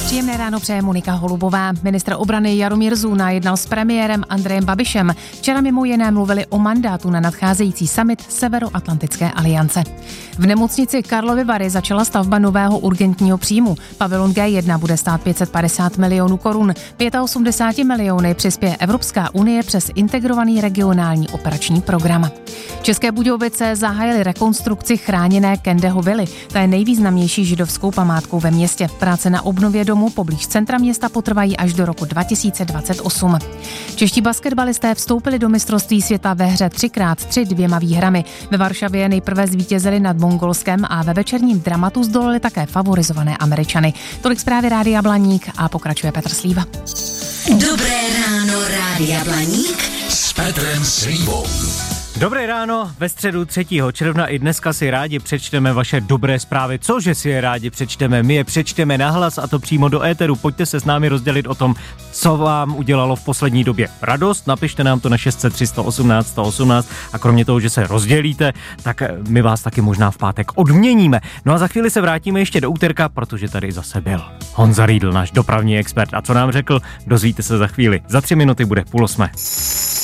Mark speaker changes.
Speaker 1: Příjemné ráno přeje Monika Holubová. Ministr obrany Jaromír Zuna jednal s premiérem Andrejem Babišem. Včera mimo jiné mluvili o mandátu na nadcházející summit Severoatlantické aliance. V nemocnici Karlovy Vary začala stavba nového urgentního příjmu. Pavilon G1 bude stát 550 milionů korun. 85 miliony přispěje Evropská unie přes integrovaný regionální operační program. České Budějovice zahájily rekonstrukci chráněné Kendeho vily. Ta je nejvýznamnější židovskou památkou ve městě. Práce na obnově domu poblíž centra města potrvají až do roku 2028. Čeští basketbalisté vstoupili do mistrovství světa ve hře 3x3 2 výhrami. Ve Varšavě nejprve zvítězili nad Mongolskem a ve večerním dramatu zdolali také favorizované Američany. Tolik zprávy Rádia Blaník a pokračuje Petr Slíva.
Speaker 2: Dobré ráno, Rádia Blaník
Speaker 3: s Petrem Slívou.
Speaker 4: Dobré ráno, ve středu 3. června i dneska si rádi přečteme vaše dobré zprávy. Cože si je rádi přečteme? My je přečteme nahlas a to přímo do éteru. Pojďte se s námi rozdělit o tom, co vám udělalo v poslední době radost. Napište nám to na 603 118 118 a kromě toho, že se rozdělíte, tak my vás taky možná v pátek odměníme. No a za chvíli se vrátíme ještě do úterka, protože tady zase byl Honza Riedl, náš dopravní expert. A co nám řekl, dozvíte se za chvíli. Za 3 minuty bude 7:30.